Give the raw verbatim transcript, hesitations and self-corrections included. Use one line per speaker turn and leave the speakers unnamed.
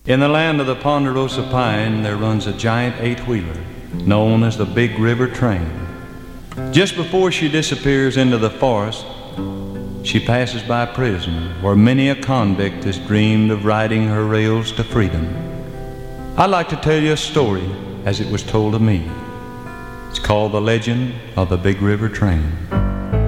In the land of the Ponderosa Pine, there runs a giant eight-wheeler known as the Big River Train. Just before she disappears into the forest, she passes by prison where many a convict has dreamed of riding her rails to freedom. I'd like to tell you a story as it was told to me. It's called The Legend of the Big River Train.